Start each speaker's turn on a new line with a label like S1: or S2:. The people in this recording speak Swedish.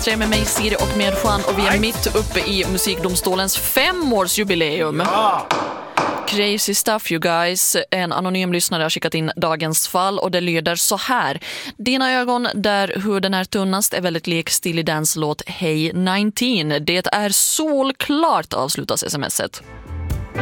S1: P3 med mig, Siri och med Juan, och vi är mitt uppe i Musikdomstolens 5-årsjubileum. Crazy stuff, you guys. En anonym lyssnare har skickat in dagens fall och det lyder så här. Dina ögon där huden är tunnast är väldigt lik Steely Dans låt Hey 19. Det är solklart, avslutas smset.